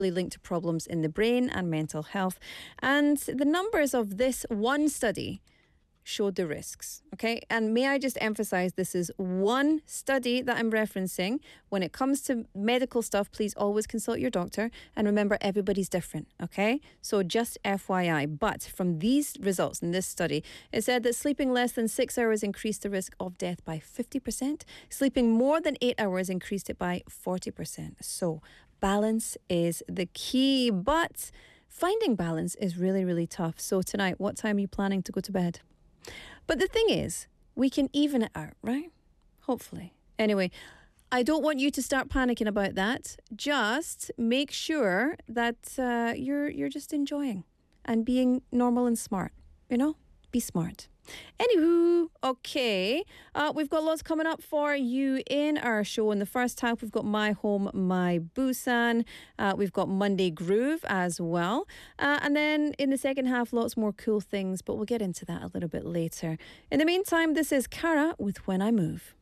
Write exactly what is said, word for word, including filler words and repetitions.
linked to problems in the brain and mental health. And the numbers of this one study showed the risks, okay? And may I just emphasize, this is one study that I'm referencing. When it comes to medical stuff, please always consult your doctor. And remember, everybody's different, okay? So just F Y I. But from these results in this study, it said that sleeping less than six hours increased the risk of death by fifty percent. Sleeping more than eight hours increased it by forty percent. So balance is the key, but finding balance is really, really tough. So tonight, what time are you planning to go to bed? But the thing is, we can even it out, right? Hopefully. Anyway, I don't want you to start panicking about that. Just make sure that uh, you're you're just enjoying and being normal and smart. You know, be smart. Anywho, okay, uh, we've got lots coming up for you in our show. In the first half, we've got My Home, My Busan. Uh, we've got Monday Groove as well. Uh, and then in the second half, lots more cool things, but we'll get into that a little bit later. In the meantime, this is Cara with When I Move.